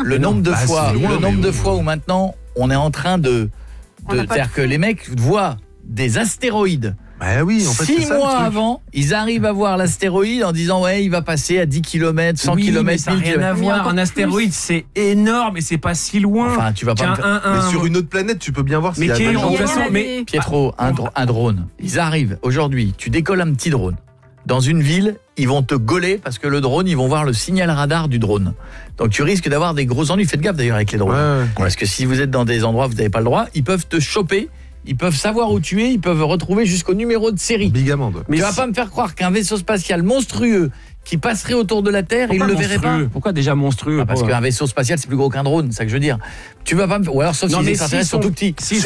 le nombre de fois où maintenant on est en train de c'est-à-dire que les mecs voient des astéroïdes. Bah oui, en fait, 6 mois avant, ils arrivent à voir l'astéroïde en disant ouais, il va passer à 10 km, 100 km, ça n'a rien à voir. Un astéroïde, c'est énorme et c'est pas si loin. Enfin, tu vas pas mais sur une autre planète, tu peux bien voir s'il y a Pietro, un drone. Ils arrivent aujourd'hui, tu décolles un petit drone. Dans une ville, ils vont te gauler parce que le drone, ils vont voir le signal radar du drone. Donc tu risques d'avoir des gros ennuis. Faites gaffe d'ailleurs avec les drones. Ouais. Parce que si vous êtes dans des endroits où vous n'avez pas le droit, ils peuvent te choper. Ils peuvent savoir où tu es, ils peuvent retrouver jusqu'au numéro de série. Big amende. Mais tu vas pas me faire croire qu'un vaisseau spatial monstrueux qui passerait autour de la Terre, il le verrait pas. Pourquoi déjà monstrueux? Parce qu'un vaisseau spatial c'est plus gros qu'un drone, c'est ça que je veux dire. Tu vas pas me... ou alors sauf si les extraterrestres sont tout petits.